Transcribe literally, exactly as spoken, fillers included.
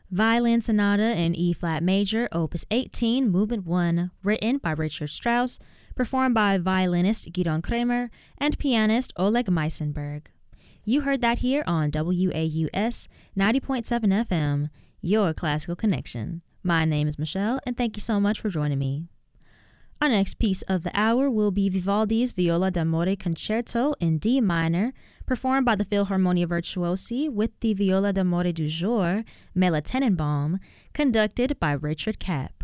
Violin Sonata in E-flat major, opus eighteen, movement one, written by Richard Strauss, performed by violinist Gidon Kremer and pianist Oleg Meisenberg. You heard that here on W A U S ninety point seven F M, your classical connection. My name is Michelle, and thank you so much for joining me. Our next piece of the hour will be Vivaldi's Viola d'Amore Concerto in D minor, performed by the Philharmonia Virtuosi with the Viola d'Amore du Jour, Mela Tenenbaum, conducted by Richard Kapp.